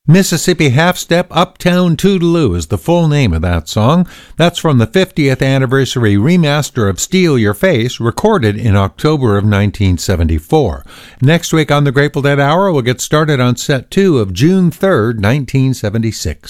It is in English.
Mississippi Half-Step Uptown Toodaloo is the full name of that song. That's from the 50th anniversary remaster of Steal Your Face, recorded in October of 1974. Next week on the Grateful Dead Hour, we'll get started on set 2 of June 3rd, 1976.